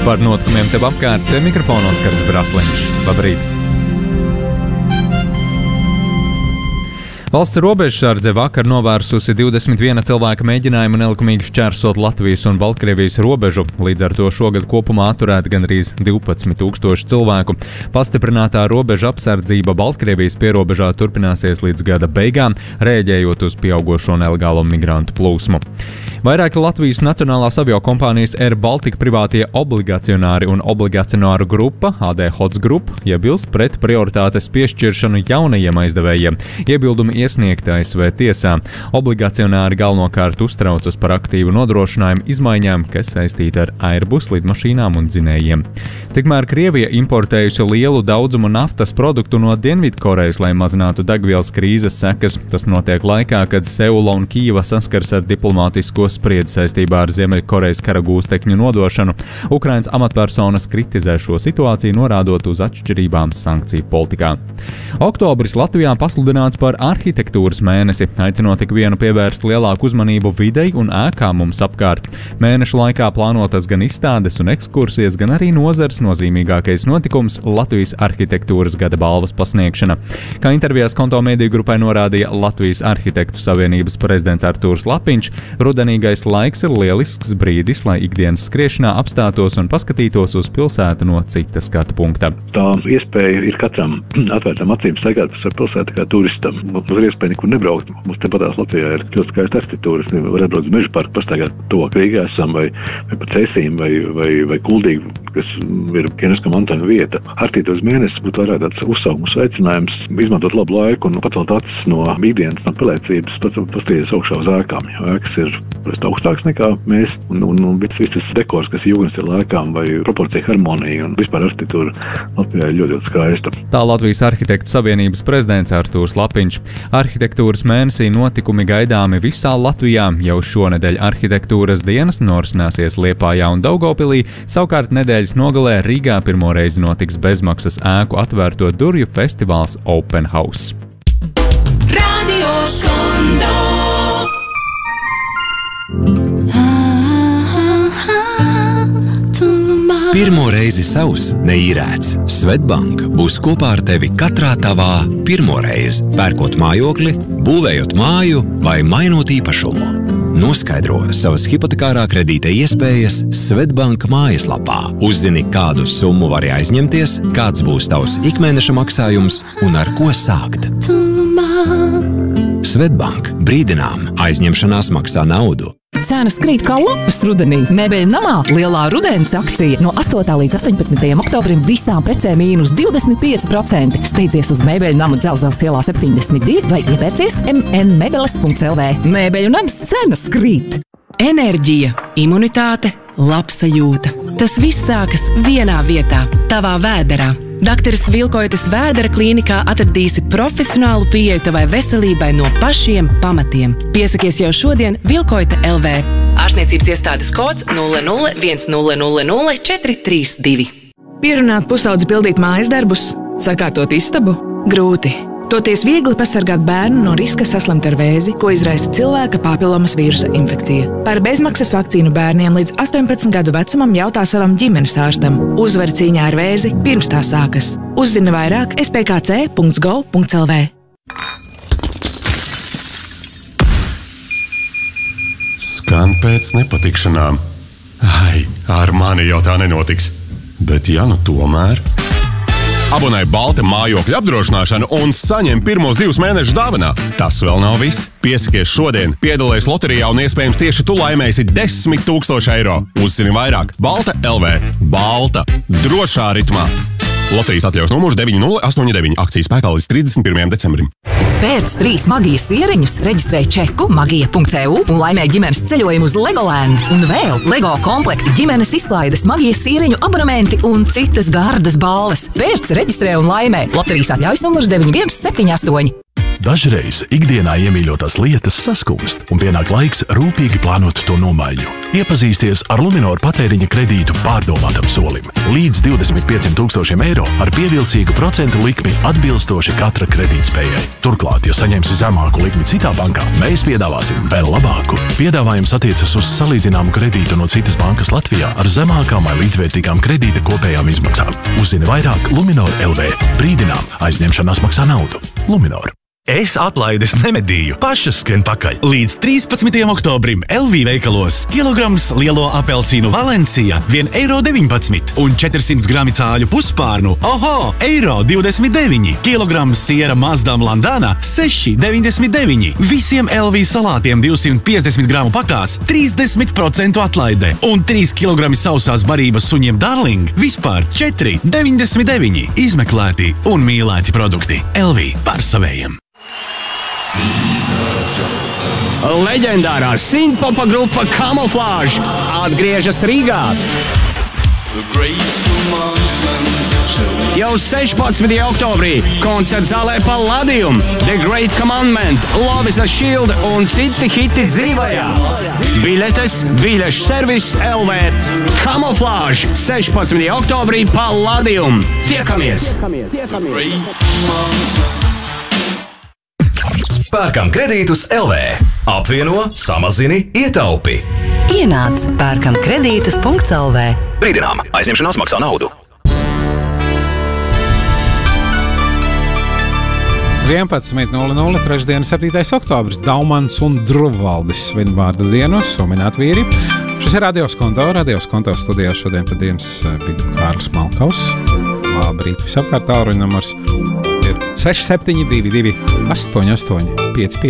par notikumiem tev apkārt. Pie mikrofona Oskars Brasliņš. Labrīt! Valsts robežsardze vakar novērsusi 21 cilvēka mēģinājumu nelikumīgi šķērsot Latvijas un Baltkrievijas robežu. Līdz ar to šogad kopumā atturēti gandrīz 12,000 cilvēku. Pastiprinātā robeža apsardzība Baltkrievijas pierobežā turpināsies līdz gada beigām, rēģējot uz pieaugošo nelegālo migrantu plūsmu. Vairāki Latvijas nacionālās aviokompānijas Air Baltica privātie obligacionāri un obligacionāru grupa AD Hots Group iebilst pret prioritātes piešķiršanu jaunajiem aizdevējiem. Iebildumi iesniegti ASV tiesā. Obligacionāri galvenokārt uztraucas par aktīvu nodrošinājumu izmaiņām, kas saistīti ar Airbus lidmašīnām un dzinējiem. Tikmēr Krievija importējusi lielu daudzumu naftas produktu no Dienvidkorejas, lai mazinātu degvielas krīzes sekas. Tas notiek laikā, kad Seula un Kijeva saskars ar diplomātisko spriedzi saistībā ar Ziemeļkorejas karagūstekņu nodošanu. Ukrainas amatpersonas kritizē šo situāciju, norādot uz atšķirībām sankciju politikā. Oktobris Latvijā pasludināts par arhitektūras mēnesi, aicinot ikvienu pievērst lielāku uzmanību videi un ēkām mums apkārt. Mēneša laikā plānotas gan izstādes un ekskursijas, gan arī nozares nozīmīgākais notikums – Latvijas arhitektūras gada balvas pasniegšana. Kā intervijās Konto mediju grupai norādīja Latvijas arhitektu savienības prezidents Artūrs Lapiņš, rudenīgais laiks ir lielisks brīdis, lai ikdienas skriešanā apstātos un paskatītos uz pilsētu no cita skatu punkta. Tā iespēja ir katram atvērtām acīm staigāt par pilsētu kā turistam. Mums ir iespēja nekur nebraukt. Mums tepatās Latvijā ir ļoti skaista arhitektūra. Var atbraukt uz Meža parku, pastaigāt tuvāk Rīgā esam vai pa Cēsīm vai Kuldīgu, kas ir UNESCO mantojuma vieta. Arhitektūras mēnesis būtu vairāk tāds uzsaukums aicinājums, izmantot labu laiku un pacelt acis no ikdienas, no pelēcības, pastīties augšā uz ēkām. Jo ēkas ir augstāks nekā mēs un viss tas dekors, kas ir jūgensstila ēkām vai proporcija harmonija un vispār arhitektūra Latvijā ir ļoti skaista. Tā Latvijas arhitektu savienības prezidents Artūrs Lapiņš. Arhitektūras mēnesī notikumi gaidāmi visā Latvijā. Jau šonedēļ arhitektūras dienas norisināsies Liepājā un Daugavpilī, savukārt nedēļas nogalē Rīgā pirmo reizi notiks bezmaksas ēku atvērto durvju festivāls Open House. Radio Skondo. Pirmo reizi savs neīrēts. Svetbank būs kopā ar tevi katrā tavā pirmo reizi, pērkot mājokli, būvējot māju vai mainot īpašumu. Noskaidro savas hipotekārā kredīta iespējas Svetbank mājaslapā. Uzzini, kādu summu vari aizņemties, kāds būs tavs ikmēneša maksājums un ar ko sākt. Svetbank brīdinām, aizņemšanās maksā naudu. Cenas krīt kā lapas rudenī. Mēbeļu namā lielā rudens akcija no 8. līdz 18. oktobrim visām precēm mīnus 25%. Steidzies uz Mēbeļu namu Dzelzavas ielā 72 vai iepērcies mnmebeles.lv. Mēbeļu nams cenas krīt. Enerģija, imunitāte, labsajūta. Tas viss sākas vienā vietā – tavā vēderā. Dakteris Vilkoitas Vēdera klīnikā atradīsi profesionālu pieeju tavai veselībai no pašiem pamatiem. Piesakies jau šodien Vilkoita LV. Ārstniecības iestādes kods 0010000432. Pierunāt pusaudzi pildīt mājas darbus, sakārtot istabu – grūti. Toties viegli pasargāt bērnu no riska saslimt ar vēzi, ko izraisa cilvēka papillomas vīrusa infekcija. Par bezmaksas vakcīnu bērniem līdz 18 gadu vecumam jautā savam ģimenes ārstam. Uzvari cīņā ar vēzi pirms tā sākas. Uzzini vairāk spkc.gov.lv. Skan pēc nepatikšanām. Ai, ar mani jau tā nenotiks. Bet ja nu tomēr... Abonē Balta mājokļa apdrošināšanu un saņem pirmos 2 mēnešus dāvanā. Tas vēl nav viss. Piesakies šodien, piedalies loterijā un iespējams tieši tu laimēsi 10 000 eiro. Uzzini vairāk. Balta LV. Balta. Drošā ritmā. Loterijas atļaus numurs 9089. Akcijas spēkā līdz 31. decembrim. Pēc 3 magijas sieriņus reģistrē čeku magija.eu un laimē ģimenes ceļojumu uz Legoland. Un vēl Lego komplekti, ģimenes izklaides, magijas sieriņu abonementi un citas gardas balvas. Pēc reģistrē un laimē. Loterijas atļaus numurs 9178. Dažreiz ikdienā iemīļotās lietas saskumst, un pienāk laiks rūpīgi plānot to nomaiņu. Iepazīsties ar Luminoru patēriņa kredītu pārdomātam solim. Līdz 25 000 eiro ar pievilcīgu procentu likmi atbilstoši katra kredītspējai. Turklāt, ja saņemsi zemāku likmi citā bankā, mēs piedāvāsim vēl labāku. Piedāvājums attiecas uz salīdzināmu kredītu no citas bankas Latvijā ar zemākām vai līdzvērtīgām kredīta kopējām izmaksām. Uzzini vairāk Luminor LV. Brīdinām, aizņemšanās maksā naudu. Luminor. Es atlaides nemedīju, pašas skrien pakaļ. Līdz 13. oktobrim LV veikalos kilograms lielo apelsīnu Valencija 1,19 € un 400 grami cāļu puspārnu, 1,29 €. Kilograms siera Mazdām Landāna 6,99 €. Visiem LV salātiem 250 gramu pakās 30% atlaide un 3 kilogrami sausās barības suņiem Darling vispār 4,99 €. Izmeklēti un mīlēti produkti. LV par savējiem. Leģendārā synthpopa grupa Camouflage atgriežas Rīgā. Jau 16. oktobrī koncerts zālē Palladium, The Great Commandment, Love is a Shield un citi hiti dzīvajā. Biļetes biļešu servis LV. Camouflage 16. oktobrī Palladium. Tiekamies! Pērkam kredītus LV. Apvieno, samazini, ietaupi. Ienāc pērkam kredītus.lv. Brīdinām, aizņemšanās maksā naudu. 11.00. Trešdiena, 7. oktobris. Daumans un Druvaldis svin vārda dienu, suminēt vīri. Šis ir Radio Skonto. Radio Skonto studijā šodien pa dienas vidu Kārlis Malkaus. Labrīt, visapkārt tālruņa numurs ir 6722 88 55.